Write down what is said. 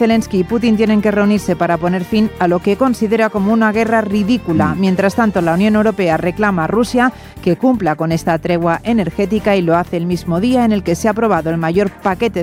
Zelensky y Putin tienen que reunirse para poner fin a lo que considera como una guerra ridícula. Mientras tanto, la Unión Europea reclama a Rusia que cumpla con esta tregua energética y lo hace el mismo día en el que se ha aprobado el mayor paquete